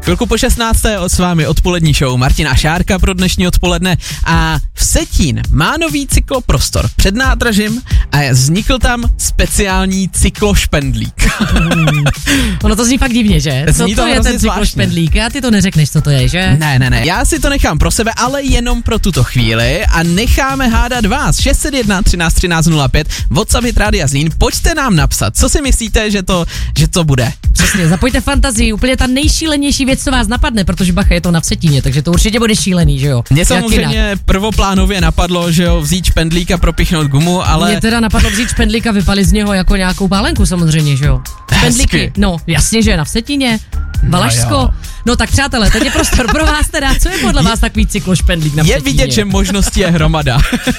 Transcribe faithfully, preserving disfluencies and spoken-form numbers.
Chvilku po šestnácté s vámi odpolední show Martina Šárka pro dnešní odpoledne a Vsetín má nový cykloprostor před nádražím a vznikl tam speciální cyklošpendlík. Hmm. Ono to zní fakt divně, že? Zní co to, to je ten cyklošpendlík? A ty to neřekneš, co to je, že? Ne, ne, ne, já si to nechám pro sebe, ale jenom pro tuto chvíli a necháme hádat vás. šest set jedna třináct třináct nula pět, WhatsApp hit Rádia Zlín, pojďte nám napsat, co si myslíte, že to, že to bude. Přesně, zapojte fantazii, úplně ta nejšílenější věc, co vás napadne, protože bacha, je to na Vsetíně, takže to určitě bude šílený, že jo? Mně samozřejmě prvoplánově napadlo, že jo, vzít špendlík a propichnout gumu, ale... Mně teda napadlo vzít špendlík a vypalit z něho jako nějakou pálenku samozřejmě, že jo? Špendlíky, no jasně, že na Vsetíně, Valašsko. No, no tak přátelé, teď je prostor pro vás teda, co je podle vás takový cyklošpendlík na Vsetíně? Je vidět, že možností je hromada.